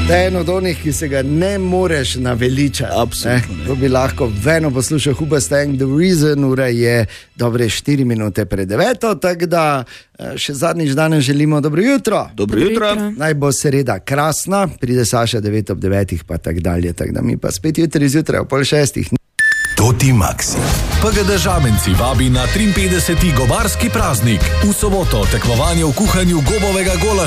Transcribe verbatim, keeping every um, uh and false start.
To je eno od onih, ki se ga ne moreš naveličati. Absolutno. To bi lahko veno poslušal Hoobastank, The Reason, ura je dobre štiri minute pred deveto, tako da še zadnjič danes želimo dobro jutro. Dobro jutro. Naj bo sreda krasna, pride Saša devet ob devetih pa tak dalje, tako da mi pa spet jutri zjutraj ob pol šestih. Toti Maxi. P G D Žamenci vabi na triinpetdeseti gobarski praznik. V soboto tekmovanje v kuhanju gobovega gola